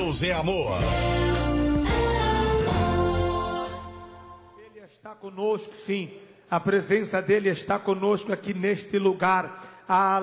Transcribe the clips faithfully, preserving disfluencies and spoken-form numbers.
Deus é amor. Ele está conosco, sim. A presença dele está conosco aqui neste lugar.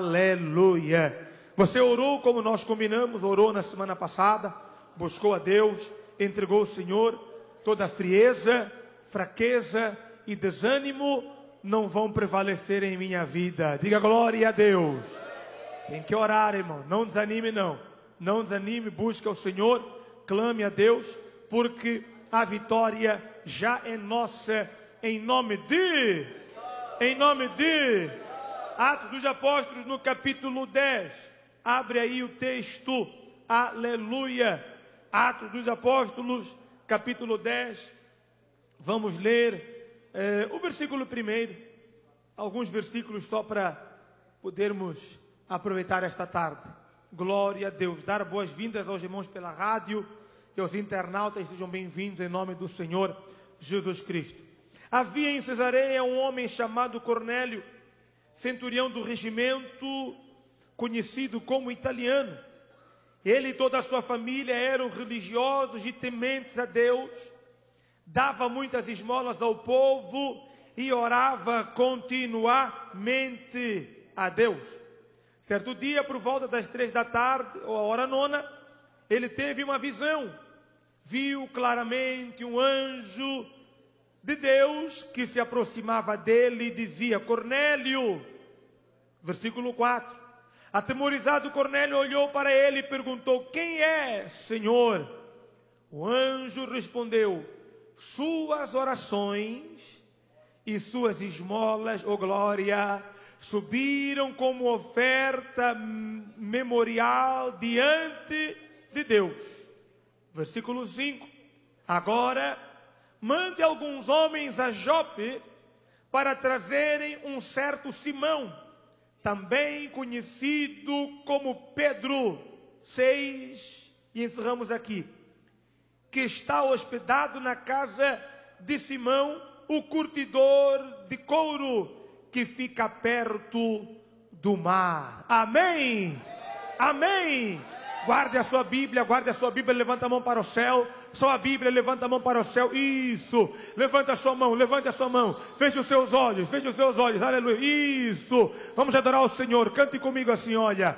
Aleluia. Você orou como nós combinamos, orou na semana passada, buscou a Deus, entregou ao Senhor. Toda frieza, fraqueza e desânimo não vão prevalecer em minha vida. Diga glória a Deus. Tem que orar, irmão. Não desanime, não. Não desanime, busque ao Senhor, clame a Deus, porque a vitória já é nossa, em nome de, em nome de, Atos dos Apóstolos, no capítulo dez. Abre aí o texto, aleluia. Atos dos Apóstolos, capítulo dez. Vamos ler eh, o versículo primeiro, alguns versículos só para podermos aproveitar esta tarde. Glória a Deus. Dar boas-vindas aos irmãos pela rádio e aos internautas, sejam bem-vindos em nome do Senhor Jesus Cristo. Havia em Cesareia um homem chamado Cornélio, centurião do regimento, conhecido como italiano. Ele e toda a sua família eram religiosos e tementes a Deus, dava muitas esmolas ao povo e orava continuamente a Deus. Certo dia, por volta das três da tarde, ou a hora nona, ele teve uma visão. Viu claramente um anjo de Deus que se aproximava dele e dizia: Cornélio. Versículo quatro. Atemorizado, Cornélio olhou para ele e perguntou: quem é, Senhor? O anjo respondeu: suas orações e suas esmolas, ó glória, subiram como oferta memorial diante de Deus. Versículo cinco. Agora mande alguns homens a Jope para trazerem um certo Simão, também conhecido como Pedro. Seis. E encerramos aqui. Que está hospedado na casa de Simão, o curtidor de couro, que fica perto do mar. Amém. Amém. Guarde a sua Bíblia, guarde a sua Bíblia, levanta a mão para o céu. Só a Bíblia, levanta a mão para o céu. Isso. Levanta a sua mão, levanta a sua mão. Feche os seus olhos, feche os seus olhos. Aleluia. Isso. Vamos adorar o Senhor. Cante comigo assim, olha.